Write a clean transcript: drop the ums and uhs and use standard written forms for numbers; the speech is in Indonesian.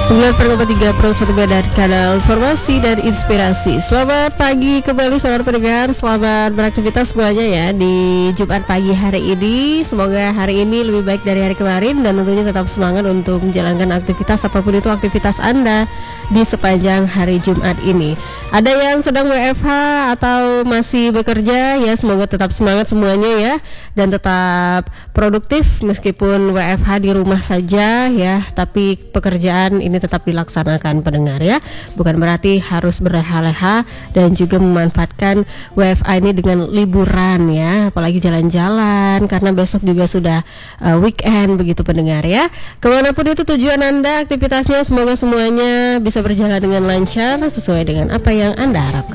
94,3 Pro 1 dari kanal Informasi dan Inspirasi. Selamat pagi kembali saudara pendengar. Selamat beraktivitas semuanya ya di Jumat pagi hari ini. Semoga hari ini lebih baik dari hari kemarin, dan tentunya tetap semangat untuk menjalankan aktivitas apapun itu aktivitas Anda di sepanjang hari Jumat ini. Ada yang sedang WFH atau masih bekerja ya, semoga tetap semangat semuanya ya, dan tetap produktif meskipun WFH di rumah saja ya, tapi pekerjaan ini tetap dilaksanakan pendengar ya. Bukan berarti harus berleha-leha dan juga memanfaatkan WFH ini dengan liburan ya, apalagi jalan-jalan karena besok juga sudah weekend begitu pendengar ya. Kemanapun itu tujuan Anda, aktivitasnya, semoga semuanya bisa berjalan dengan lancar sesuai dengan apa yang Anda harapkan.